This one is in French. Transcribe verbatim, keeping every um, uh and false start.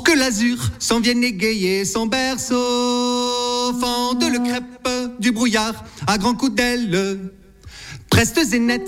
Que l'azur s'en vienne égayer son berceau, fende le crêpe du brouillard à grands coups d'aile, prestes et nettes